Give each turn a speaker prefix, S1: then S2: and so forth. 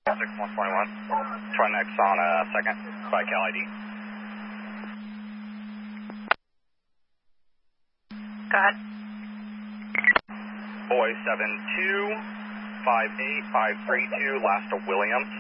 S1: 6121. Try next on second by Cal ID.
S2: Go ahead.
S1: Boy 7258532, last to Williams.